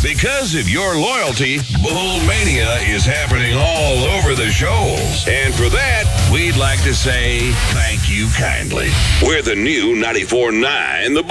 Because of your loyalty, Bullmania is happening all over the shoals. And for that, we'd like to say thank you kindly. We're the new 94.9 The